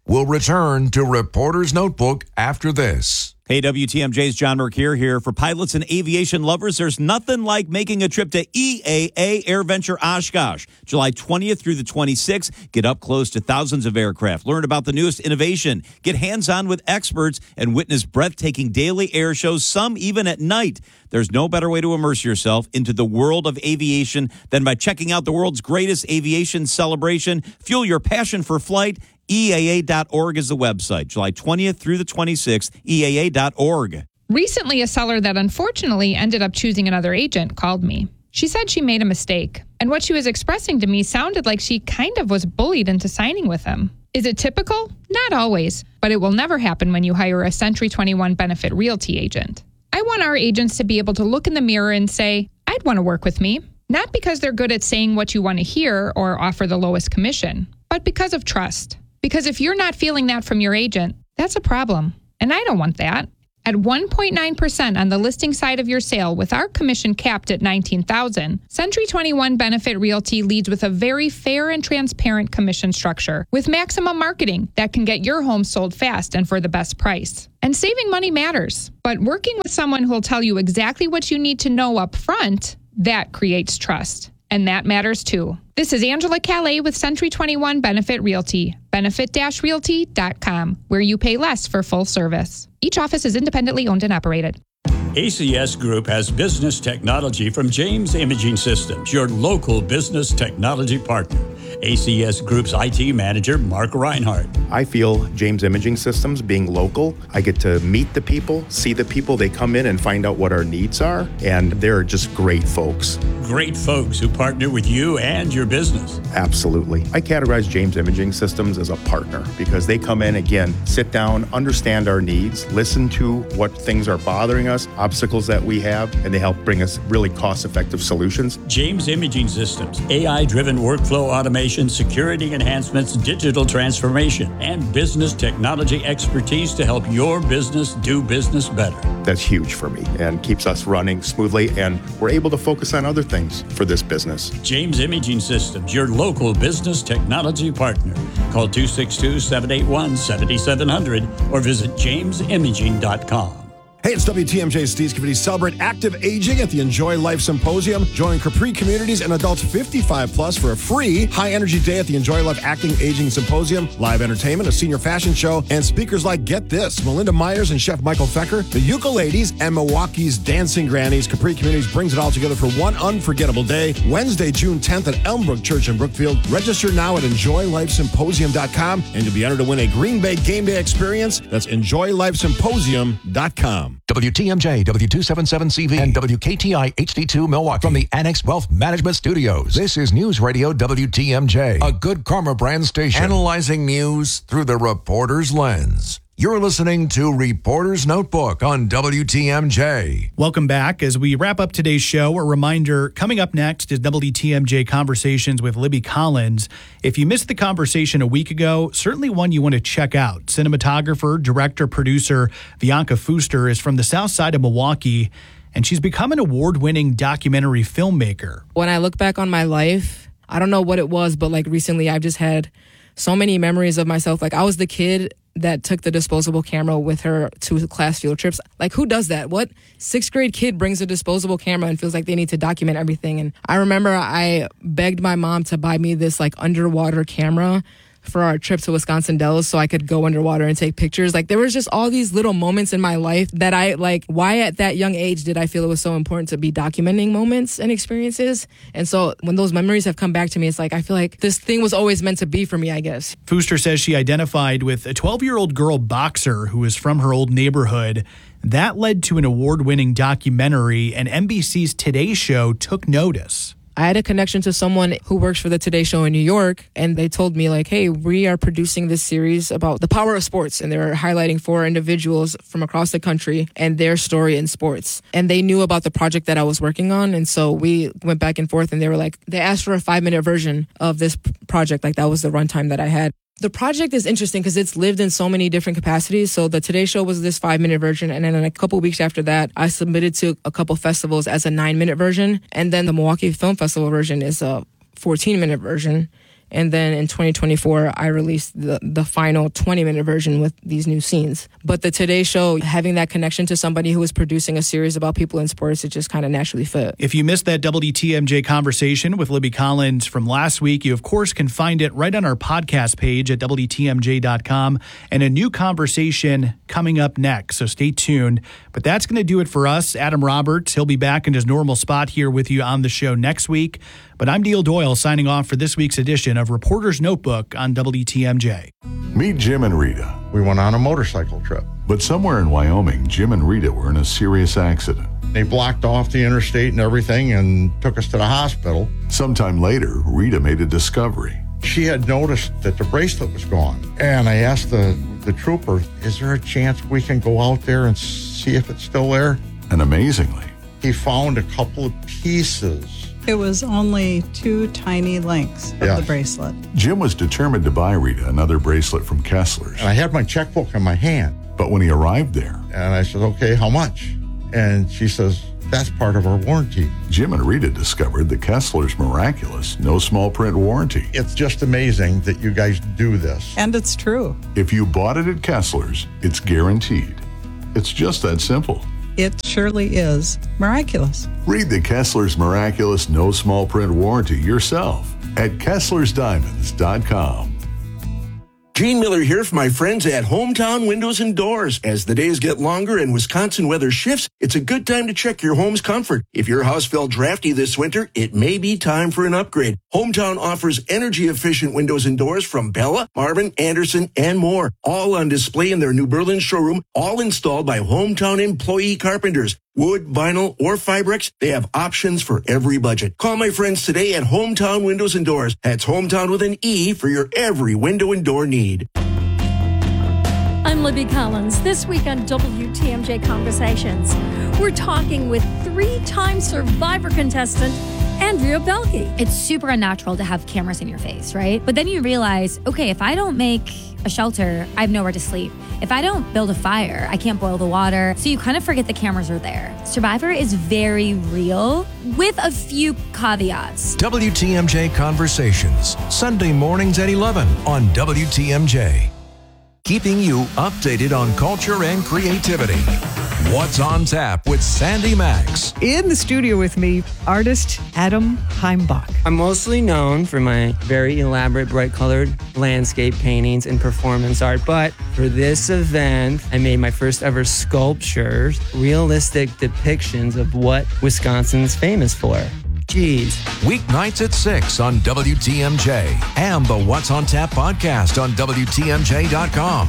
We'll return to Reporter's Notebook after this. Hey, W T M J's John Mercure here. For pilots and aviation lovers, there's nothing like making a trip to E A A AirVenture Oshkosh. July twentieth through the twenty-sixth. Get up close to thousands of aircraft. Learn about the newest innovation. Get hands-on with experts and witness breathtaking daily air shows, some even at night. There's no better way to immerse yourself into the world of aviation than by checking out the world's greatest aviation celebration. Fuel your passion for flight. E A A dot org is the website. July twentieth through the twenty-sixth, E A A dot org. Recently, a seller that unfortunately ended up choosing another agent called me. She said she made a mistake, and what she was expressing to me sounded like she kind of was bullied into signing with him. Is it typical? Not always, but it will never happen when you hire a Century twenty-one Benefit Realty agent. I want our agents to be able to look in the mirror and say, I'd want to work with me. Not because they're good at saying what you want to hear or offer the lowest commission, but because of trust. Because if you're not feeling that from your agent, that's a problem. And I don't want that. At one point nine percent on the listing side of your sale with our commission capped at nineteen thousand dollars, Century twenty-one Benefit Realty leads with a very fair and transparent commission structure with maximum marketing that can get your home sold fast and for the best price. And saving money matters. But working with someone who'll tell you exactly what you need to know up front, that creates trust. And that matters too. This is Angela Calais with Century twenty-one Benefit Realty, benefit dash realty dot com, where you pay less for full service. Each office is independently owned and operated. A C S Group has business technology from James Imaging Systems, your local business technology partner. A C S Group's I T manager, Mark Reinhardt. I feel James Imaging Systems, being local, I get to meet the people, see the people. They come in and find out what our needs are, and they're just great folks. Great folks who partner with you and your business. Absolutely. I categorize James Imaging Systems as a partner because they come in, again, sit down, understand our needs, listen to what things are bothering us, obstacles that we have, and they help bring us really cost-effective solutions. James Imaging Systems, A I-driven workflow automation, security enhancements, digital transformation, and business technology expertise to help your business do business better. That's huge for me and keeps us running smoothly, and we're able to focus on other things for this business. James Imaging Systems, your local business technology partner. Call two six two, seven eight one, seven seven zero zero or visit james imaging dot com. Hey, it's W T M J's Steve Scavidi. Celebrate active aging at the Enjoy Life Symposium. Join Capri Communities and adults fifty-five plus for a free high-energy day at the Enjoy Life Acting Aging Symposium. Live entertainment, a senior fashion show, and speakers like, get this, Melinda Myers and Chef Michael Fecker, the Ukuleles, and Milwaukee's Dancing Grannies. Capri Communities brings it all together for one unforgettable day. Wednesday, June tenth at Elmbrook Church in Brookfield. Register now at enjoy life symposium dot com, and you'll be entered to win a Green Bay game day experience. That's enjoy life symposium dot com. W T M J, W two seventy-seven C V, and W K T I H D two Milwaukee. From the Annex Wealth Management Studios, this is News Radio W T M J, a Good Karma brand station, analyzing news through the reporter's lens. You're listening to Reporter's Notebook on W T M J. Welcome back. As we wrap up today's show, a reminder, coming up next is W T M J Conversations with Libby Collins. If you missed the conversation a week ago, certainly one you want to check out. Cinematographer, director, producer Bianca Fuster is from the south side of Milwaukee, and she's become an award-winning documentary filmmaker. When I look back on my life, I don't know what it was, but like recently I've just had so many memories of myself. Like I was the kid that took the disposable camera with her to class field trips. Like, who does that? What sixth grade kid brings a disposable camera and feels like they need to document everything? And I remember I begged my mom to buy me this like underwater camera for our trip to Wisconsin Dells so I could go underwater and take pictures. Like, there was just all these little moments in my life that I, like, why at that young age did I feel it was so important to be documenting moments and experiences? And so when those memories have come back to me, it's like, I feel like this thing was always meant to be for me, I guess. Fuster says she identified with a twelve-year-old girl boxer who was from her old neighborhood. That led to an award-winning documentary, and N B C's Today Show took notice. I had a connection to someone who works for the Today Show in New York, and they told me, like, hey, we are producing this series about the power of sports, and they're highlighting four individuals from across the country and their story in sports. And they knew about the project that I was working on, and so we went back and forth, and they were like, they asked for a five-minute version of this project. Like, that was the runtime that I had. The project is interesting because it's lived in so many different capacities. So the Today Show was this five-minute version, and then in a couple weeks after that, I submitted to a couple festivals as a nine-minute version, and then the Milwaukee Film Festival version is a fourteen-minute version. And then in twenty twenty-four, I released the, the final twenty-minute version with these new scenes. But the Today Show, having that connection to somebody who was producing a series about people in sports, it just kind of naturally fit. If you missed that W T M J conversation with Libby Collins from last week, you, of course, can find it right on our podcast page at W T M J dot com, and a new conversation coming up next, so stay tuned. But that's going to do it for us. Adam Roberts, he'll be back in his normal spot here with you on the show next week. But I'm Neil Doyle signing off for this week's edition of Reporter's Notebook on W T M J. Meet Jim and Rita. We went on a motorcycle trip. But somewhere in Wyoming, Jim and Rita were in a serious accident. They blocked off the interstate and everything and took us to the hospital. Sometime later, Rita made a discovery. She had noticed that the bracelet was gone. And I asked the, the trooper, is there a chance we can go out there and see if it's still there? And amazingly, he found a couple of pieces. It was only two tiny links of Yeah. the bracelet. Jim was determined to buy Rita another bracelet from Kessler's. And I had my checkbook in my hand. But when he arrived there, And I said, okay, how much? And she says, that's part of our warranty. Jim and Rita discovered the Kessler's miraculous no small print warranty. It's just amazing that you guys do this. And it's true. If you bought it at Kessler's, it's guaranteed. It's just that simple. It surely is miraculous. Read the Kessler's miraculous no small print warranty yourself at Kessler's Diamonds dot com. Gene Miller here for my friends at Hometown Windows and Doors. As the days get longer and Wisconsin weather shifts, it's a good time to check your home's comfort. If your house felt drafty this winter, it may be time for an upgrade. Hometown offers energy-efficient windows and doors from Bella, Marvin, Anderson, and more. All on display in their New Berlin showroom, all installed by Hometown employee carpenters. Wood, vinyl, or Fibrex, they have options for every budget. Call my friends today at Hometown Windows and Doors. That's Hometown with an E for your every window and door need. I'm Libby Collins. This week on W T M J Conversations, we're talking with three-time Survivor contestant Andrea Belke. It's super unnatural to have cameras in your face, right? But then you realize, okay, if I don't make a shelter, I have nowhere to sleep. If I don't build a fire, I can't boil the water. So you kind of forget the cameras are there. Survivor is very real with a few caveats. W T M J Conversations, Sunday mornings at eleven on W T M J. Keeping you updated on culture and creativity. What's on Tap with Sandy Max. In the studio with me, artist Adam Heimbach. I'm mostly known for my very elaborate, bright-colored landscape paintings and performance art, but for this event, I made my first ever sculptures, realistic depictions of what Wisconsin's famous for. Jeez. Weeknights at six on W T M J and the What's on Tap podcast on W T M J dot com.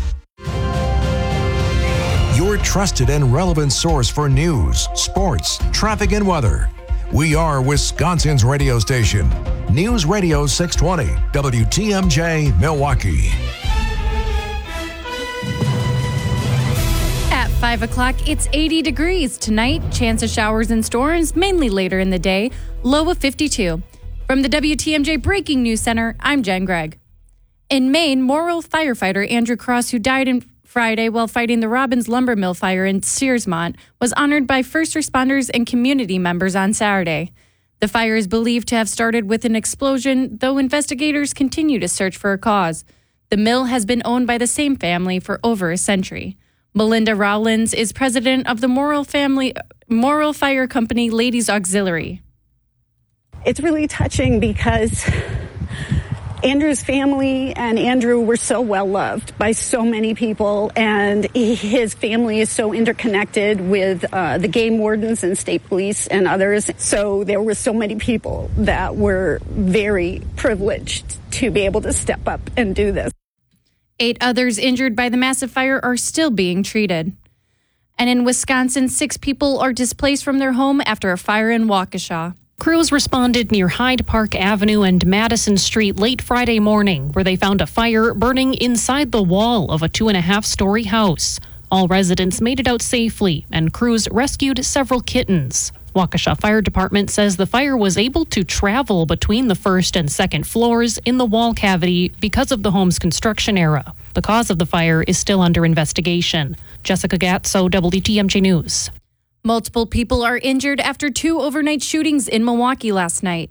Your trusted and relevant source for news, sports, traffic, and weather. We are Wisconsin's radio station. News Radio six twenty, W T M J, Milwaukee. At five o'clock, it's eighty degrees. Tonight, chance of showers and storms, mainly later in the day. Low of fifty-two. From the W T M J Breaking News Center, I'm Jen Gregg. In Maine, Morrill firefighter Andrew Cross, who died in Friday while fighting the Robbins Lumber Mill fire in Searsmont, was honored by first responders and community members on Saturday. The fire is believed to have started with an explosion, though investigators continue to search for a cause. The mill has been owned by the same family for over a century. Melinda Rowlands is president of the Morrill Family Morrill Fire Company Ladies Auxiliary. It's really touching because Andrew's family and Andrew were so well loved by so many people, and his family is so interconnected with uh, the game wardens and state police and others. So there were so many people that were very privileged to be able to step up and do this. Eight others injured by the massive fire are still being treated. And in Wisconsin, six people are displaced from their home after a fire in Waukesha. Crews responded near Hyde Park Avenue and Madison Street late Friday morning, where they found a fire burning inside the wall of a two and a half story house. All residents made it out safely, and crews rescued several kittens. Waukesha Fire Department says the fire was able to travel between the first and second floors in the wall cavity because of the home's construction era. The cause of the fire is still under investigation. Jessica Gatso, W T M J News. Multiple people are injured after two overnight shootings in Milwaukee last night.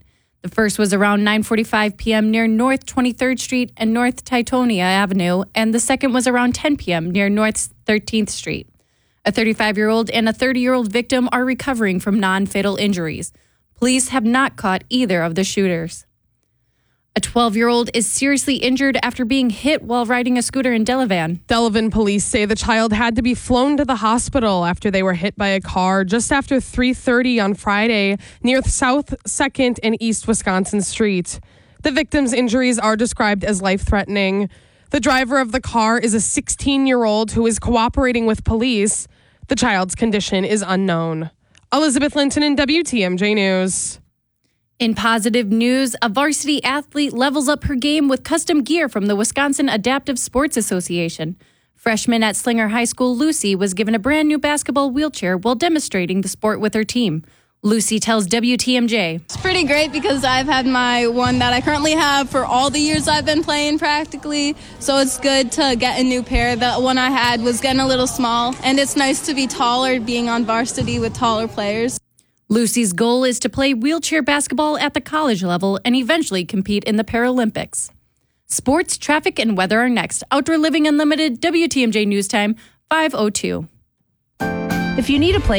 The first was around nine forty-five p.m. near North twenty-third Street and North Titonia Avenue, and the second was around ten p.m. near North thirteenth Street. A thirty-five-year-old and a thirty-year-old victim are recovering from non-fatal injuries. Police have not caught either of the shooters. A twelve-year-old is seriously injured after being hit while riding a scooter in Delavan. Delavan police say the child had to be flown to the hospital after they were hit by a car just after three thirty on Friday near South second and East Wisconsin Street. The victim's injuries are described as life-threatening. The driver of the car is a sixteen-year-old who is cooperating with police. The child's condition is unknown. Elizabeth Linton in W T M J News. In positive news, a varsity athlete levels up her game with custom gear from the Wisconsin Adaptive Sports Association. Freshman at Slinger High School, Lucy, was given a brand new basketball wheelchair while demonstrating the sport with her team. Lucy tells W T M J. It's pretty great because I've had my one that I currently have for all the years I've been playing practically. So it's good to get a new pair. The one I had was getting a little small, and it's nice to be taller, being on varsity with taller players. Lucy's goal is to play wheelchair basketball at the college level and eventually compete in the Paralympics. Sports, traffic, and weather are next. Outdoor Living Unlimited, W T M J News Time, five oh two. If you need a place